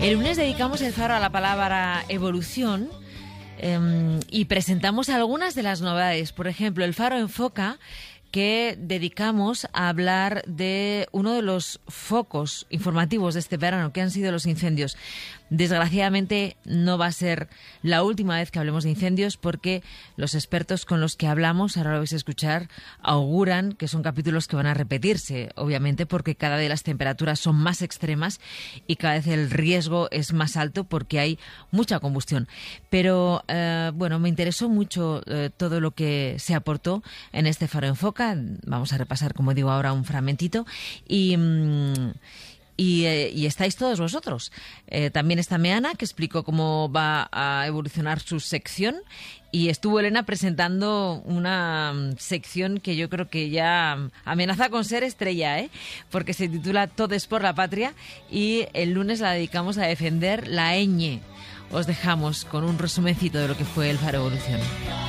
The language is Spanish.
El lunes dedicamos el faro a la palabra evolución y presentamos algunas de las novedades. Por ejemplo, el faro enfoca, que dedicamos a hablar de uno de los focos informativos de este verano, que han sido los incendios. Desgraciadamente no va a ser la última vez que hablemos de incendios, porque los expertos con los que hablamos, ahora lo vais a escuchar, auguran que son capítulos que van a repetirse, obviamente, porque cada vez las temperaturas son más extremas y cada vez el riesgo es más alto porque hay mucha combustión. Pero, bueno, me interesó mucho todo lo que se aportó en este Faro Enfoca. Vamos a repasar, como digo, ahora un fragmentito y estáis todos vosotros. También está Meana, que explicó cómo va a evolucionar su sección, y estuvo Elena presentando una sección que yo creo que ya amenaza con ser estrella, porque se titula Todes por la Patria, y el lunes la dedicamos a defender la ñ. Os dejamos con un resumencito de lo que fue el Faro Evolución.